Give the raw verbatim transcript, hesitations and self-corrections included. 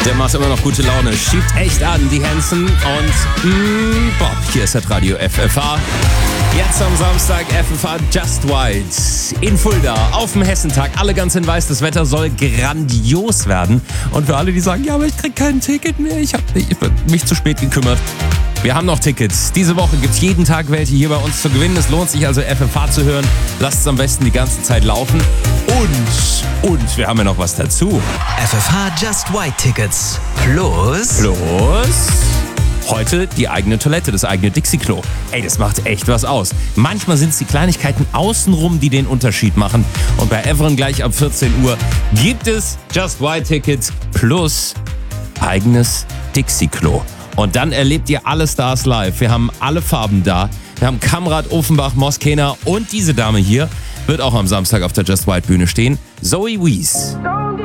Der macht immer noch gute Laune. Schiebt echt an, die Hansen und mm, Bob. Hier ist das Radio F F H. Jetzt am Samstag F F H Just White in Fulda auf dem Hessentag. Alle ganz in weiß. Das Wetter soll grandios werden. Und für alle, die sagen, ja, aber ich krieg kein Ticket mehr. Ich habe mich zu spät gekümmert. Wir haben noch Tickets. Diese Woche gibt es jeden Tag welche hier bei uns zu gewinnen. Es lohnt sich also, F F H zu hören. Lasst es am besten die ganze Zeit laufen. Und, und wir haben ja noch was dazu. F F H Just White Tickets plus... Plus... Heute die eigene Toilette, das eigene Dixie-Klo. Ey, das macht echt was aus. Manchmal sind es die Kleinigkeiten außenrum, die den Unterschied machen. Und bei Evren gleich ab vierzehn Uhr gibt es Just White Tickets plus eigenes Dixie-Klo. Und dann erlebt ihr alle Stars live. Wir haben alle Farben da. Wir haben Kamrat, Offenbach, Moskena und diese Dame hier wird auch am Samstag auf der Just White Bühne stehen. Zoe Wees.